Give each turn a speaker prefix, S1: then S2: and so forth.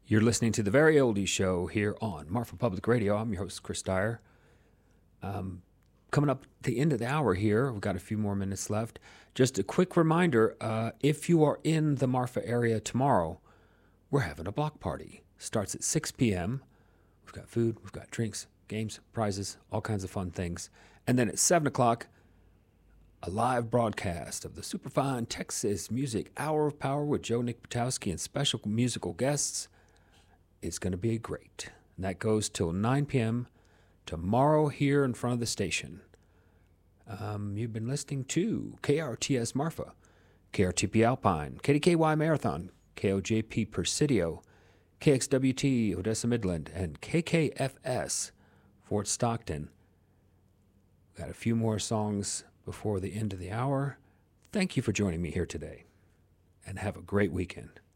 S1: You're listening to the Very Oldie Show here on Marfa Public Radio. I'm your host, Chris Dyer. Coming up at the end of the hour here, we've got a few more minutes left. Just a quick reminder, if you are in the Marfa area tomorrow, we're having a block party. Starts at 6 p.m. We've got food, we've got drinks, games, prizes, all kinds of fun things. And then at 7 o'clock, a live broadcast of the Superfine Texas Music Hour of Power with Joe Nick Patowski and special musical guests. It's going to be great. And that goes till 9 p.m. tomorrow here in front of the station. You've been listening to KRTS Marfa, KRTP Alpine, KDKY Marathon, KOJP Presidio, KXWT Odessa Midland, and KKFS Fort Stockton. Got a few more songs before the end of the hour. Thank you for joining me here today, and have a great weekend.